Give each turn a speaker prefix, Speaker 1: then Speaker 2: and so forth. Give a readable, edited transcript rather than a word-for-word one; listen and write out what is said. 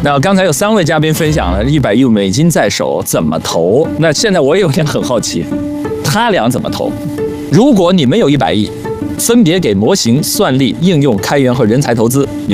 Speaker 1: 那刚才有3位嘉宾分享了100亿美金在手怎么投，那现在我也有点很好奇，他俩怎么投？如果你们有100亿，分别给模型、算力、应用、开源和人才投资，你